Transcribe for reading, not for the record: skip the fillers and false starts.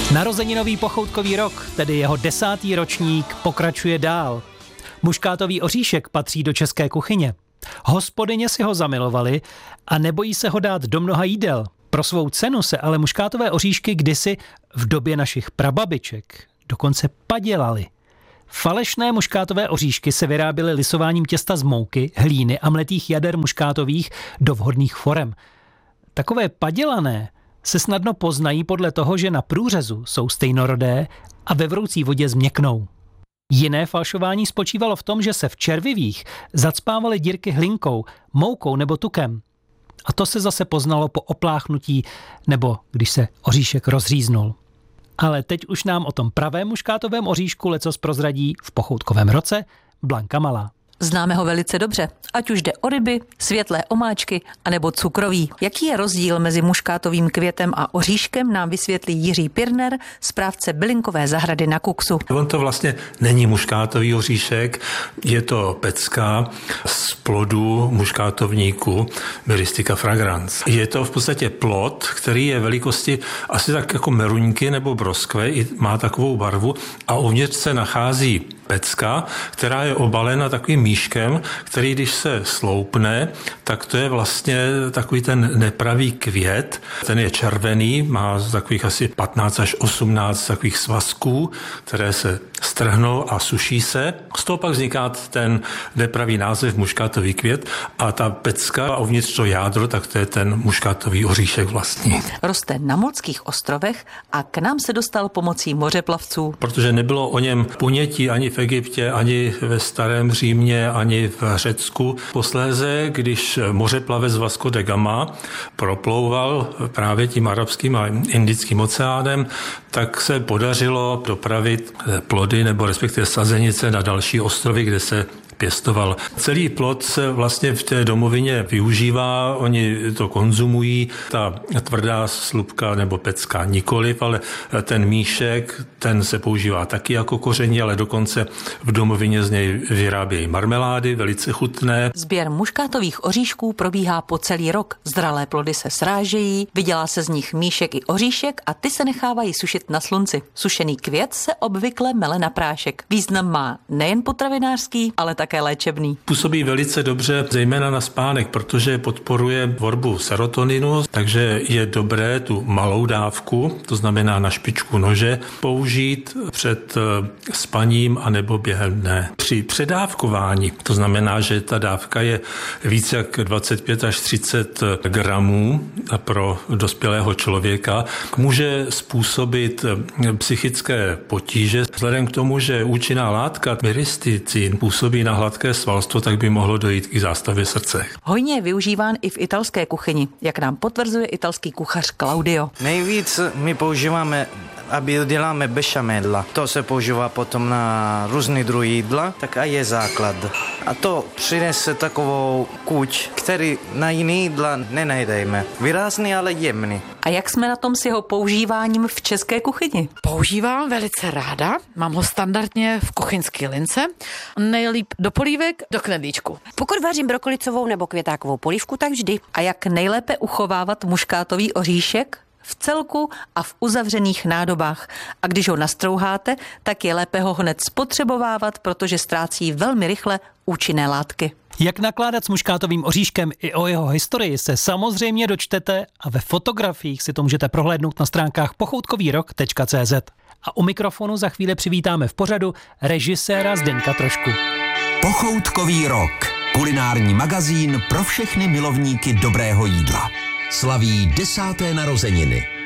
Narozeninový pochoutkový rok, tedy jeho 10. ročník, pokračuje dál. Muškátový oříšek patří do české kuchyně. Hospodyně si ho zamilovali a nebojí se ho dát do mnoha jídel. Pro svou cenu se ale muškátové oříšky kdysi v době našich prababiček dokonce padělaly. Falešné muškátové oříšky se vyráběly lisováním těsta z mouky, hlíny a mletých jader muškátových do vhodných forem. Takové padělané se snadno poznají podle toho, že na průřezu jsou stejnorodé a ve vroucí vodě změknou. Jiné falšování spočívalo v tom, že se v červivých zacpávaly dírky hlinkou, moukou nebo tukem. A to se zase poznalo po opláchnutí nebo když se oříšek rozříznul. Ale teď už nám o tom pravém muškátovém oříšku lecos prozradí v pochoutkovém roce Blanka Malá. Známe ho velice dobře, ať už jde o ryby, světlé omáčky anebo cukroví. Jaký je rozdíl mezi muškátovým květem a oříškem, nám vysvětlí Jiří Pirner, správce bylinkové zahrady na Kuksu. On to vlastně není muškátový oříšek, je to pecka z plodu muškátovníku Myristica fragrans. Je to v podstatě plod, který je velikosti asi tak jako meruňky nebo broskve, má takovou barvu a uvnitř se nachází pecka, která je obalena takovým míškem, který když se sloupne, tak to je vlastně takový ten nepravý květ. Ten je červený, má takových asi 15 až 18 takových svazků, které se strhnou a suší se. Z toho pak vzniká ten nepravý název muškátový květ a ta pecka a uvnitř to jádro, tak to je ten muškátový oříšek vlastní. Roste na Morských ostrovech a k nám se dostal pomocí mořeplavců. Protože nebylo o něm ponětí ani v Egyptě, ani ve starém Římě, ani v Řecku. Posléze, když mořeplavec Vasco da Gama proplouval právě tím arabským a indickým oceánem, tak se podařilo dopravit plody nebo respektive sazenice na další ostrovy, kde se pěstoval. Celý plod se vlastně v té domovině využívá, oni to konzumují, ta tvrdá slupka nebo pecka nikoliv, ale ten míšek, ten se používá taky jako koření, ale dokonce v domovině z něj vyrábějí marmelády, velice chutné. Sběr muškátových oříšků probíhá po celý rok. Zralé plody se srážejí, vydělá se z nich míšek i oříšek a ty se nechávají sušit na slunci. Sušený květ se obvykle mele na prášek. Význam má nejen potravinářský, ale také léčebný. Působí velice dobře, zejména na spánek, protože podporuje tvorbu serotoninu, takže je dobré tu malou dávku, to znamená na špičku nože, použít před spaním anebo během dne. Při předávkování, to znamená, že ta dávka je více jak 25 až 30 gramů pro dospělého člověka, může způsobit psychické potíže. Vzhledem k tomu, že účinná látka myristicin působí na hladké svalstvo, tak by mohlo dojít k zástavě srdce. Hojně je využíván i v italské kuchyni, jak nám potvrzuje italský kuchař Claudio. Nejvíc my používáme, aby děláme bechamella. To se používá potom na různý druhy jídla, tak a je základ. A to přinese takovou chuť, který na jiný jídla nenajdeme. Výrazný, ale jemný. A jak jsme na tom s jeho používáním v české kuchyni? Používám velice ráda. Mám ho standardně v kuchyňské lince. Nejlíp do polívek, do knedlíčku. Pokud vařím brokolicovou nebo květákovou polívku, tak vždy. A jak nejlépe uchovávat muškátový oříšek? V celku a v uzavřených nádobách. A když ho nastrouháte, tak je lépe ho hned spotřebovávat, protože ztrácí velmi rychle účinné látky. Jak nakládat s muškátovým oříškem i o jeho historii se samozřejmě dočtete a ve fotografiích si to můžete prohlédnout na stránkách pochoutkovýrok.cz. A u mikrofonu za chvíli přivítáme v pořadu režiséra Zdeňka Trošku. Pochoutkový rok. Kulinární magazín pro všechny milovníky dobrého jídla. Slaví 10. narozeniny.